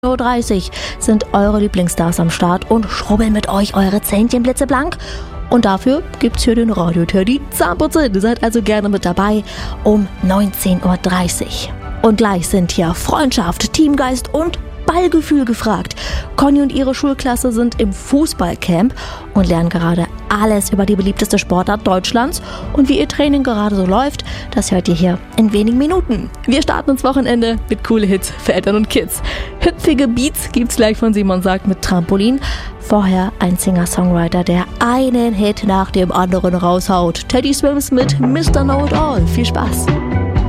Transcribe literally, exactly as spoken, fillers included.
Uhr dreißig sind eure Lieblingsstars am Start und schrubbeln mit euch eure Zähnchen blitzeblank. Und dafür gibt's hier den Radio Teddy Zahnputzen. Ihr seid also gerne mit dabei um neunzehn Uhr dreißig. Und gleich sind hier Freundschaft, Teamgeist und Ballgefühl gefragt. Conny und ihre Schulklasse sind im Fußballcamp und lernen gerade alles über die beliebteste Sportart Deutschlands. Und wie ihr Training gerade so läuft, das hört ihr hier in wenigen Minuten. Wir starten ins Wochenende mit coole Hits für Eltern und Kids. Hüpfige Beats gibt's gleich von Simon Sagt mit Trampolin. Vorher ein Singer-Songwriter, der einen Hit nach dem anderen raushaut. Teddy Swims mit Mister Know It All. Viel Spaß!